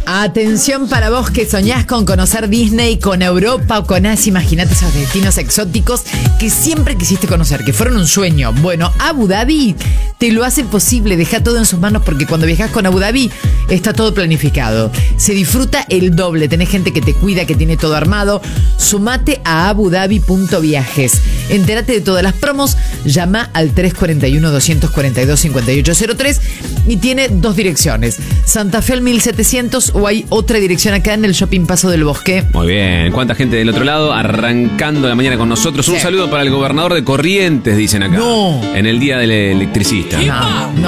Atención para vos que soñás con conocer Disney, con Europa o con Asia. Imagínate esos destinos exóticos que siempre quisiste conocer, que fueron un sueño. Bueno, Abu Dhabi te lo hace posible. Deja todo en sus manos porque cuando viajas con Abu Dhabi está todo planificado. Se disfruta el doble. Tenés gente que te cuida, que tiene todo armado. Sumate a abudabi.viajes. Entérate de todas las promos. Llama al 341-242-5803 y tiene dos direcciones. Santa Fe al 1700 o hay otra dirección acá en el Shopping Paso del Bosque. Muy bien. ¿Cuánta gente del otro lado arrancando la mañana con nosotros? Un saludo para el gobernador de Corrientes, dicen acá. No. En el día del electricista. No.